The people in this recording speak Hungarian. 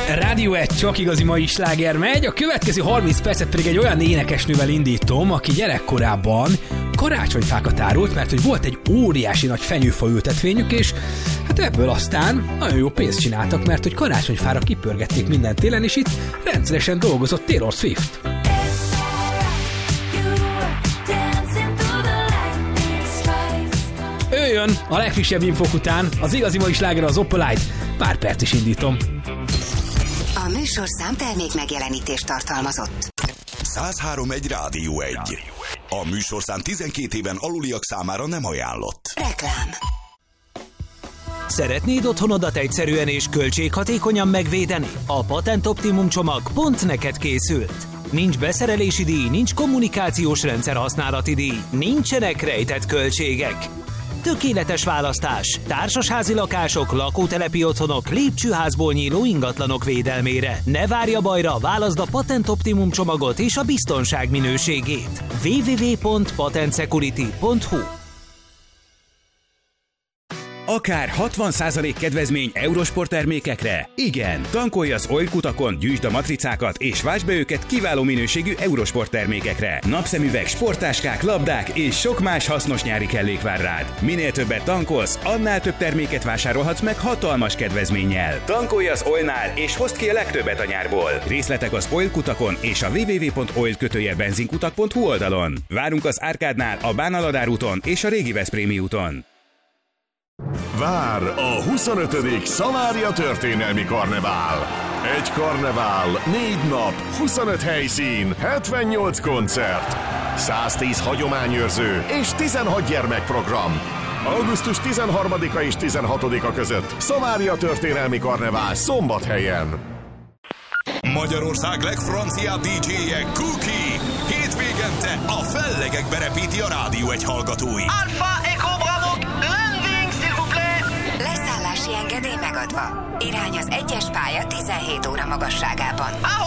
Rádió 1 csak igazi mai sláger megy, a következő 30 percet pedig egy olyan énekesnővel indítom, aki gyerekkorában karácsonyfákat árult, mert hogy volt egy óriási nagy fenyőfa ültetvényük, és hát ebből aztán nagyon jó pénzt csináltak, mert hogy karácsonyfára kipörgették minden télen, és itt rendszeresen dolgozott Taylor Swift. Ő jön a legfrissebb infók után, az igazi mai sláger az Opalite, pár perc is indítom. A műsorszám termék megjelenítést tartalmazott. 103.1 Rádió 1. A műsorszám 12 éven aluliak számára nem ajánlott. Reklám. Szeretnéd otthonodat egyszerűen és költséghatékonyan megvédeni? A Patent Optimum csomag pont neked készült. Nincs beszerelési díj, nincs kommunikációs rendszer használati díj, nincsenek rejtett költségek. Tökéletes választás. Társasházi lakások, lakótelepi otthonok, lépcsőházból nyíló ingatlanok védelmére. Ne várj a bajra, válaszd a Patent Optimum csomagot és a biztonság minőségét. www.patentsecurity.hu. Akár 60% kedvezmény Eurosport termékekre? Igen! Tankolj az oilkutakon, gyűjtsd a matricákat és váltsd be őket kiváló minőségű Eurosport termékekre. Napszemüveg, sporttáskák, labdák és sok más hasznos nyári kellék vár rád. Minél többet tankolsz, annál több terméket vásárolhatsz meg hatalmas kedvezménnyel. Tankolj az Oilnál és hozd ki a legtöbbet a nyárból. Részletek az oilkutakon és a www.oil-benzinkutak.hu oldalon. Várunk az Árkádnál, a Bánaladár úton és a Régi Veszprémi úton. Vár a 25. Szamária történelmi karnevál. Egy karnevál, 4 nap, 25 helyszín, 78 koncert, 110 hagyományőrző és 16 gyermekprogram. Augusztus 13-a és 16-a között Szamária történelmi karnevál Szombathelyen. Magyarország legfranciább DJ-je Cookie. Hétvégente a fellegekbe repíti a Rádió 1 hallgatói. Alpha Echo Bravo, landing s'il vous plaît! Leszállási engedély megadva. Irány az 1-es pálya 17 óra magasságában.